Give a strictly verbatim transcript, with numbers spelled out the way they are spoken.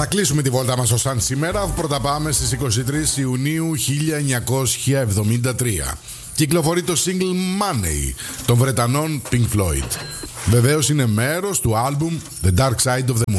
Θα κλείσουμε τη βόλτα μας ως αν σήμερα. Πρώτα πάμε στις είκοσι τρεις Ιουνίου χίλια εννιακόσια εβδομήντα τρία. Κυκλοφορεί το single Money των Βρετανών Pink Floyd. Βεβαίως είναι μέρος του άλμπουμ The Dark Side of the